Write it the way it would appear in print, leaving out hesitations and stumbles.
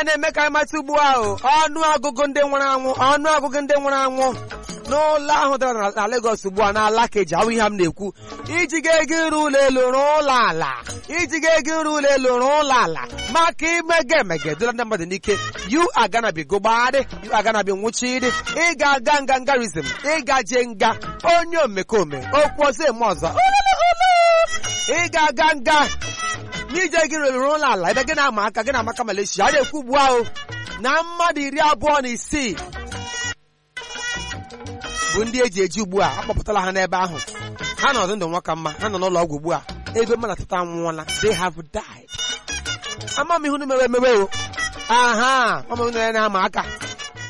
a na-eme ka ịmata ugbu ahụ ọnụọgụgụ ndị nwụrụ anwụ n'ụlọ ahụ dara na Lagos ugbu a n'ala keji ahụ ihe m na-ekwu iji ga ego ịrụ ụlọ elu rụọ ụlọ ala maka imege emege dola ndị mmadụ n'ike you are gonna be gogbadị you are gonna be nwụchidị ị ga-aga ngangarizm ị gaje nga onye omekome okwu ọzọ eme ọzọ ị ga-aga nga n'ije gị rụrụ ụlọ ala ebe gị na-ama aka gị na-amaka Malaysia a na-ekwu ugbu ahụ na mmadụ 26 bụ ndị eji eji ugbu a akpọpụtala ha n'ebe ahụ ha nọ ndụ nwoke mma ha nọ n'ụlọ ọgwụ ugbu a ebe mmadụ atụta nwụọla they have died amamihu na emewe o aha amamihu na ama aka